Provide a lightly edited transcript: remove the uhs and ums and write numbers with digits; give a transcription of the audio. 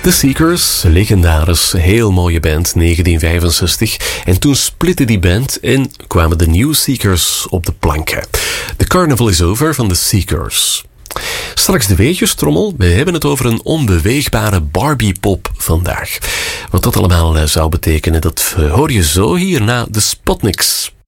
The Seekers, legendarisch, heel mooie band, 1965. En toen splitte die band en kwamen de New Seekers op de planken. The Carnival is Over van The Seekers. Straks de weetjestrommel. We hebben het over een onbeweegbare Barbie-pop vandaag. Wat dat allemaal zou betekenen, dat hoor je zo hier na de Spotniks.